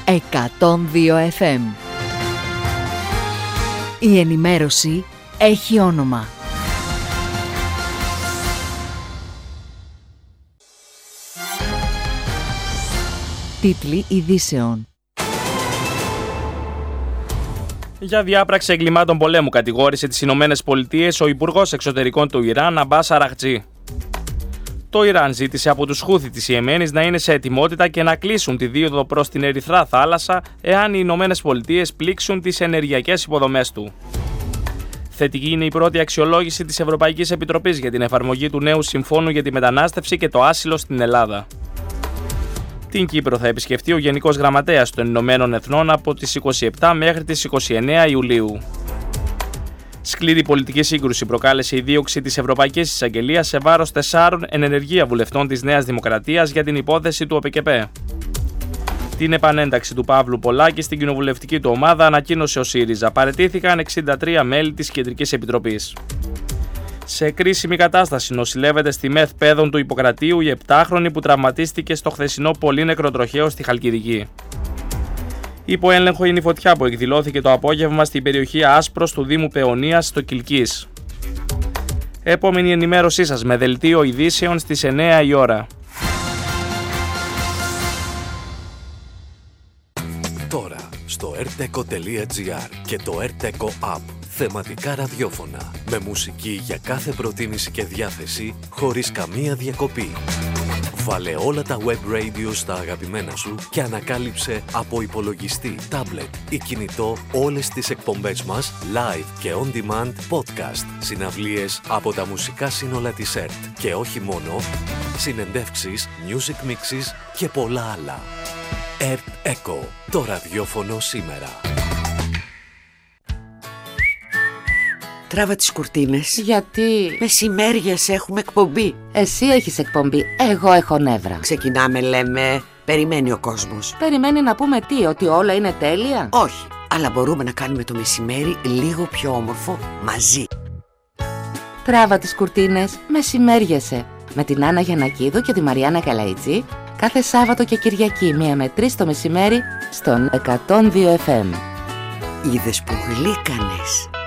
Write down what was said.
102 FM. Η ενημέρωση έχει όνομα. Τίτλοι ειδήσεων. Για διάπραξη εγκλημάτων πολέμου κατηγόρησε τις Ηνωμένες Πολιτείες ο Υπουργός Εξωτερικών του Ιράν, Αμπάς Αραχτζή. Το Ιράν ζήτησε από τους Χούθι της Ιεμένης να είναι σε ετοιμότητα και να κλείσουν τη δίωδο προς την Ερυθρά Θάλασσα εάν οι Ηνωμένες Πολιτείες πλήξουν τις ενεργειακές υποδομές του. Θετική είναι η πρώτη αξιολόγηση της Ευρωπαϊκής Επιτροπής για την εφαρμογή του νέου Συμφώνου για τη Μετανάστευση και το Άσυλο στην Ελλάδα. Την Κύπρο θα επισκεφτεί ο Γενικός Γραμματέας των Ηνωμένων Εθνών από τις 27 μέχρι τις 29 Ιουλίου. Σκληρή πολιτική σύγκρουση προκάλεσε η δίωξη της Ευρωπαϊκής Εισαγγελίας σε βάρος 4 εν ενεργεία βουλευτών της Νέας Δημοκρατίας για την υπόθεση του ΟΠΕΚΕΠΕ. Την επανένταξη του Παύλου Πολάκη στην κοινοβουλευτική του ομάδα ανακοίνωσε ο ΣΥΡΙΖΑ. Παραιτήθηκαν 63 μέλη της Κεντρικής Επιτροπής. Σε κρίσιμη κατάσταση νοσηλεύεται στη ΜΕΘ Πέδων του Ιπποκρατίου η 7χρονη που τραυματίστηκε στο χθεσινό πολύνεκρο τροχαίο στη Χαλκιδική. Υπό έλεγχο είναι η φωτιά που εκδηλώθηκε το απόγευμα στην περιοχή Άσπρος του Δήμου Παιωνίας στο Κιλκής. Επόμενη ενημέρωσή σας με δελτίο ειδήσεων στις 9 η ώρα. Τώρα στο rteco.gr και το rteco app. Θεματικά ραδιόφωνα με μουσική για κάθε προτίμηση και διάθεση χωρίς καμία διακοπή. Βάλε όλα τα web radio στα αγαπημένα σου και ανακάλυψε από υπολογιστή, tablet ή κινητό όλες τις εκπομπές μας live και on demand podcast, συναυλίες από τα μουσικά σύνολα της ΕΡΤ και όχι μόνο, συνεντεύξεις, music mixes και πολλά άλλα. ΕΡΤ Echo, το ραδιόφωνο σήμερα. Τράβα τις κουρτίνες. Γιατί? Μεσημέριες έχουμε εκπομπή. Εσύ έχεις εκπομπή, εγώ έχω νεύρα. Ξεκινάμε λέμε, περιμένει ο κόσμος. Περιμένει να πούμε τι, ότι όλα είναι τέλεια? Όχι, αλλά μπορούμε να κάνουμε το μεσημέρι λίγο πιο όμορφο μαζί. Τράβα τις κουρτίνες, μεσημέριεσαι. Με την Άννα Γιαννακίδου και τη Μαριάννα Καλαϊτζή κάθε Σάββατο και Κυριακή 1 με 3 το μεσημέρι στον 102 FM. Είδες που γλύκανες.